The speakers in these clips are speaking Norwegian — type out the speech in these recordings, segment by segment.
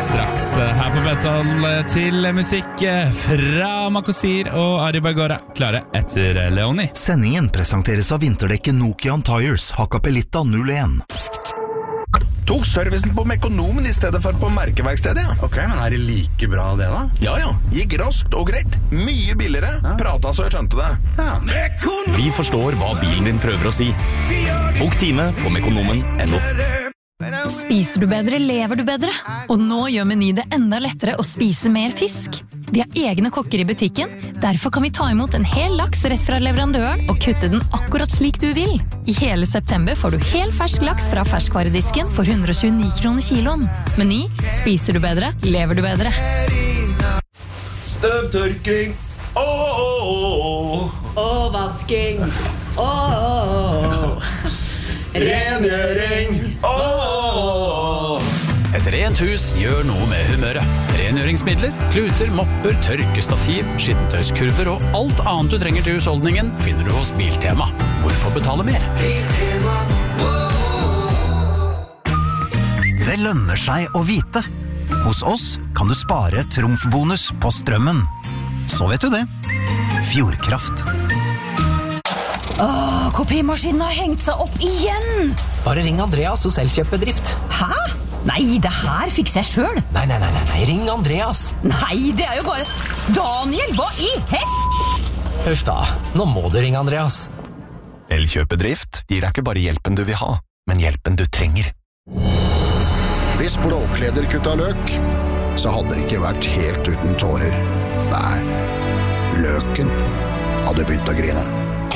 Straks her på Betthold til musikk fra Makosir og Ari Bagora, klare etter Leoni. Sendingen presenteres av vinterdekket Nokian Tires, Hakkapelitta 01. Tok servicen på Mekonomen I stedet for på merkeverkstedet, ja. Ok, men det like bra det da? Ja, gikk raskt og greit. Mye billigere. Ja. Pratet så jeg skjønte det. Ja. Vi forstår hva bilen din prøver å si. Bok time på mekonomen.no. Spiser du bedre, lever du bedre. Og nå gjør Meny det enda lettere å spise mer fisk. Vi har egne kokker I butikken, derfor kan vi ta imot en hel laks rett fra leverandøren og kutte den akkurat slik du vil. I hele september får du hel fersk laks fra ferskvaredisken for 129 kroner kiloen. Meny, spiser du bedre, lever du bedre. Støvtørking. Og vasking. Rengjøring. Et rent hus gjør noe med humøret. Rengjøringsmidler, kluter, mopper, tørkestativ, skittentøyskurver og alt annet du trenger til husholdningen finner du hos Biltema. Hvorfor betale mer? Det lønner seg å vite. Hos oss kan du spare trumfbonus på strømmen. Så vet du det. Fjordkraft. Kopimaskinen har hengt seg opp igjen. Bare ring Andreas hos Elkjøpbedrift. Hæ? Nei, det her fikser jeg selv. Nei, ring Andreas. Nei, det jo bare... Daniel, hva I Huff da, nå må du ringe Andreas. Elkjøpedrift gir deg ikke bare hjelpen du vil ha, men hjelpen du trenger. Hvis Blåkleder kutta løk, så hadde det ikke vært helt uten tårer. Nei, løken hadde begynt å grine.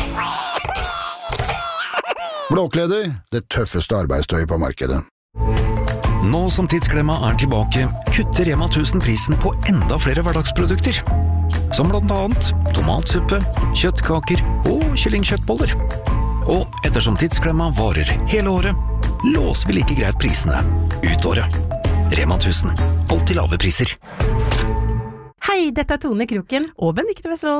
Blåkleder, det tøffeste arbeidstøy på markedet. Nå som Tidsklemma tilbake, kutter Rema 1000 prisen på enda flere hverdagsprodukter. Som blant annet tomatsuppe, kjøttkaker og kyllingkjøttboller. Og ettersom Tidsklemma varer hele året, låser vi like greit prisene ut året. Rema 1000, alltid lave priser. Hei, dette Tone Kroken og Benedikte Vesterålen.